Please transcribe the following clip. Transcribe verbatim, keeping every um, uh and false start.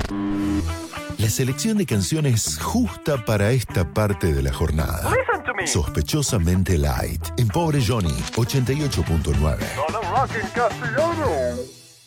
La selección de canciones justa para esta parte de la jornada. Sospechosamente light. En Pobre Johnny, ochenta y ocho punto nueve. Solo rock en castellano.